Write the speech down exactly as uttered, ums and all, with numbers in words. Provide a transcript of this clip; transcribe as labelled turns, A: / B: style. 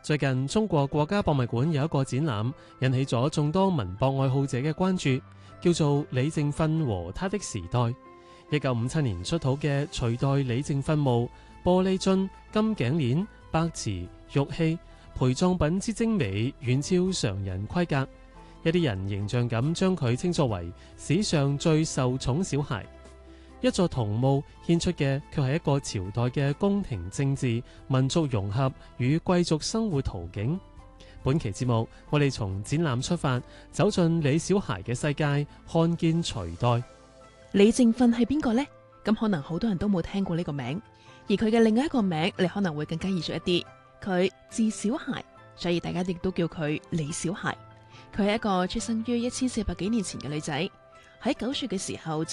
A: 最近中國國家博物館有一個展覽，引起咗眾多文博愛好者嘅關注，叫做李正訓和他的時代。一九五七年出土嘅隋代李正訓墓，玻璃樽、金頸鏈、白瓷、玉器、陪葬品之精美，遠超常人規格。一啲人形象咁將佢稱作為史上最受寵小孩。一座銅墓獻出嘅卻係一個朝代嘅宮廷政治、民族融合與貴族生活圖景。本期節目，我哋從展覽出發，走進李小孩嘅世界，看見隋代。
B: 李正訓係邊個呢？咁可能好多人都冇聽過呢個名，而佢嘅另外一個名，你可能會更加易熟一啲。佢字小孩，所以大家亦都叫佢李小孩。佢係一個出生於一千四百幾年前嘅女仔，喺九歲嘅時候